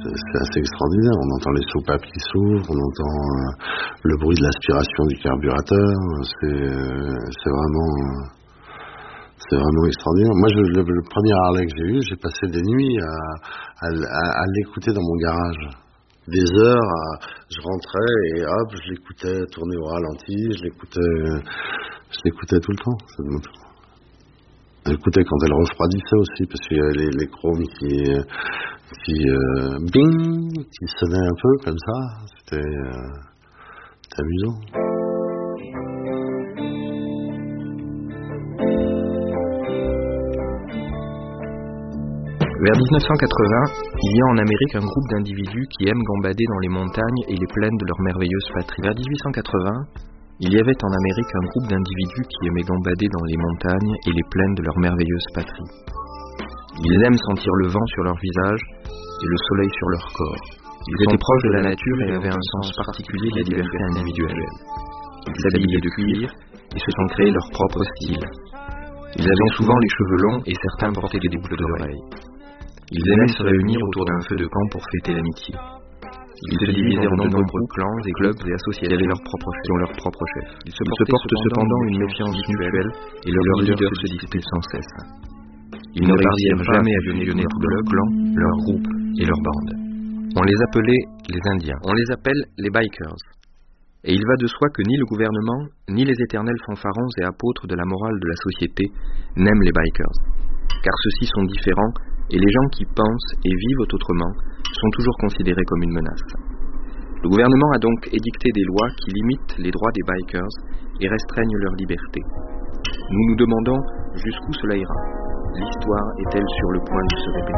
c'est assez extraordinaire. On entend les soupapes qui s'ouvrent, on entend le bruit de l'aspiration du carburateur. C'est vraiment extraordinaire. Moi, le premier Harley que j'ai eu, j'ai passé des nuits à l'écouter dans mon garage. Des heures, je rentrais et hop, je l'écoutais tourner au ralenti, je l'écoutais tout le temps, cette moto. J'écoutais quand elle refroidissait aussi, parce qu'il y avait les chromes qui sonnaient un peu comme ça. C'était amusant. Vers 1980, il y a en Amérique un groupe d'individus qui aiment gambader dans les montagnes et les plaines de leur merveilleuse patrie. Vers 1880, il y avait en Amérique un groupe d'individus qui aimaient gambader dans les montagnes et les plaines de leur merveilleuse patrie. Ils aiment sentir le vent sur leur visage et le soleil sur leur corps. Ils étaient proches de la nature et avaient un sens particulier de la liberté individuelle. Ils s'habillaient de cuir et se sont créés leur propre style. Ils avaient souvent les cheveux longs et certains portaient des boucles d'oreilles. Ils aimaient se réunir autour d'un feu de camp pour fêter l'amitié. Ils se divisaient en de nombreux clans et clubs et associations qui ont leur propre chef. Ils se portent cependant une méfiance mutuelle et leurs leaders se disputent sans cesse. Ils ne réussirent jamais à fusionner tout leur clan, leur groupe et leur bande. On les appelait les Indiens. On les appelle les bikers. Et il va de soi que ni le gouvernement, ni les éternels fanfarons et apôtres de la morale de la société n'aiment les bikers. Car ceux-ci sont différents et les gens qui pensent et vivent autrement sont toujours considérés comme une menace. Le gouvernement a donc édicté des lois qui limitent les droits des bikers et restreignent leur liberté. Nous nous demandons jusqu'où cela ira. L'histoire est-elle sur le point de se répéter ?